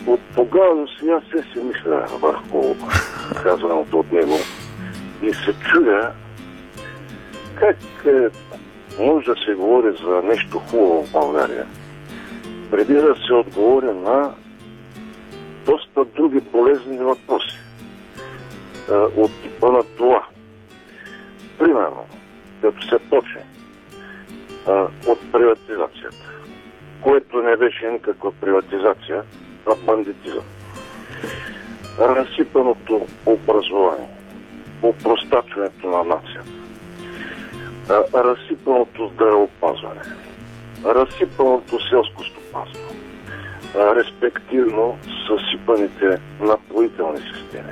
От тогава до сега се мисля върху казаното от него и се чудя как може да се говори за нещо хубаво в България, преди да се отговори на доста други полезни въпроси. От типа на това. Примерно, като се почне от приватизацията, което не беше никаква приватизация, а бандитизъм. Разсипаното образование, опростачването на нацията, разсипаното здравеопазване, разсипаното селско стопанство, респективно съсипаните напоителни системи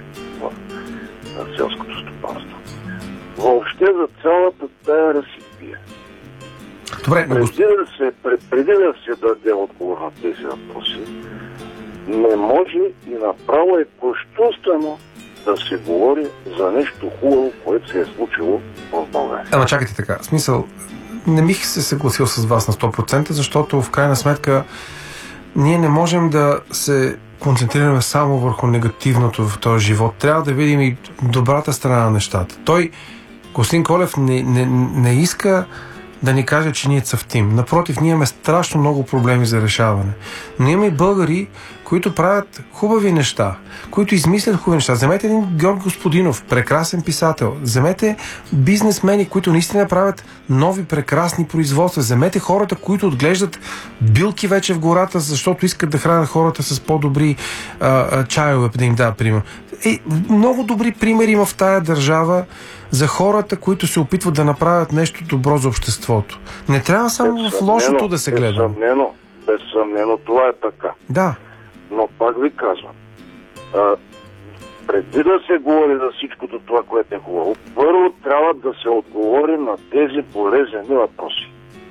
на селското стопанство. Въобще за цялата тая разсипия. Добре, преди да се даде отговор на тези въпроси, не може и направо е кощунствено да се говори за нещо хубаво, което се е случило в България. Ама чакайте така. В смисъл, не бих се съгласил с вас на 100%, защото в крайна сметка ние не можем да се концентрираме само върху негативното в този живот. Трябва да видим и добрата страна на нещата. Костин Колев не иска да ни каже, че ние цъфтим. Напротив, ние имаме страшно много проблеми за решаване. Но има и българи, които правят хубави неща, които измислят хубави неща. Вземете един Георги Господинов, прекрасен писател. Вземете бизнесмени, които наистина правят нови, прекрасни производства. Вземете хората, които отглеждат билки вече в гората, защото искат да хранят хората с по-добри чайове, да им дава пример. Много добри примери има в тая държава за хората, които се опитват да направят нещо добро за обществото. Не трябва само в лошото да се гледа. Безсъмнено, това е така. Да. Но пак ви казвам, преди да се говори за всичкото това, което е хубаво, първо трябва да се отговори на тези полезни въпроси.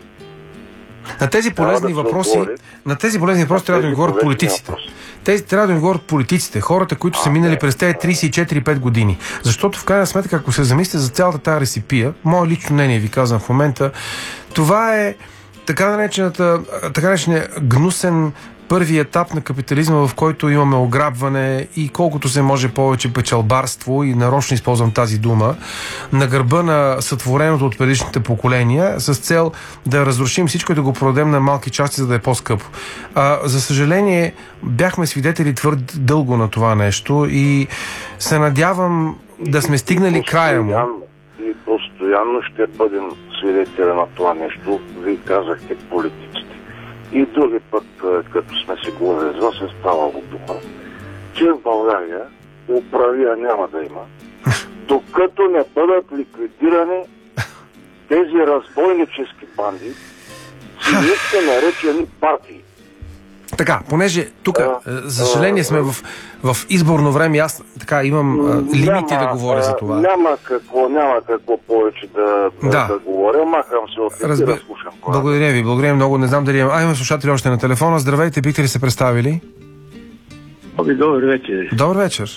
На тези полезни въпроси трябва да ни говорят политиците. Трябва да ни говорят политиците, хората, които са минали през тези 34-5 години. Защото в крайна сметка, ако се замислите за цялата тази реципия, мое лично мнение ви казвам в момента, това е така наречения гнусен първи етап на капитализма, в който имаме ограбване и колкото се може повече печалбарство, и нарочно използвам тази дума, на гърба на сътвореното от предишните поколения, с цел да разрушим всичко и да го продадем на малки части, за да е по-скъпо. За съжаление, бяхме свидетели твърде дълго на това нещо и се надявам да сме стигнали края му. И постоянно ще бъдем свидетели на това нещо. Вие казахте политиците. И други път, като сме си говорили за вас, е ставало дума, че в България управия няма да има, докато не бъдат ликвидирани тези разбойнически банди, силните наречени партии. Така, понеже тук, за съжаление, сме в изборно време, аз така имам лимити да говоря за това. Няма какво повече да говоря, махам се от и да слушам. Благодаря много, не знам дали имам слушатели още на телефона. Здравейте, бихте ли се представили? Добър вечер. Добър вечер.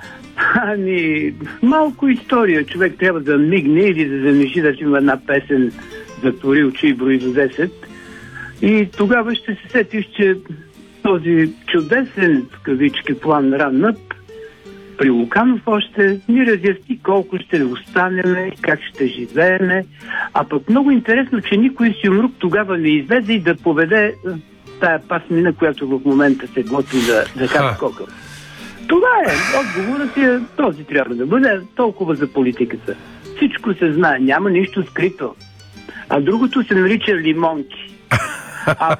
Малко история. Човек трябва да мигне или да замиши да си има една песен "Затвори очи и брои до 10". И тогава ще се сетиш, че този чудесен, в кавички, план Run-Up при Луканов още ни разясни колко ще останеме, как ще живееме. А пък много интересно, че никой сюмрук тогава не излезе и да поведе тая пасмина, която в момента се готви за Кокъл. Това е. Отговорът е, този трябва да бъде. Толкова за политиката. Всичко се знае, няма нищо скрито. А другото се нарича лимонки. А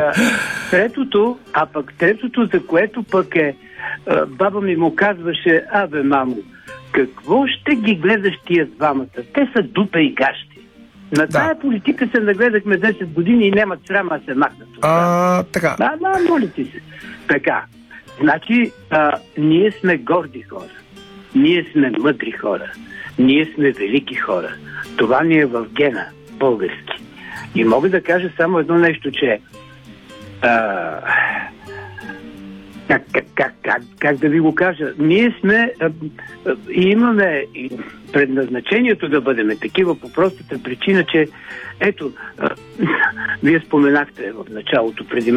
пък третото, за което пък баба ми му казваше: "Абе, мамо, какво ще ги гледаш тия двамата? Те са дупе и гащи." На тая политика се нагледахме 10 години и нямат срама да се махнат. Така. Моля ти се. Така. Значи, ние сме горди хора. Ние сме мъдри хора. Ние сме велики хора. Това ни е в гена, български. И мога да кажа само едно нещо, че как да ви го кажа? Ние сме и имаме предназначението да бъдем такива по простата причина, че ето, вие споменахте в началото преди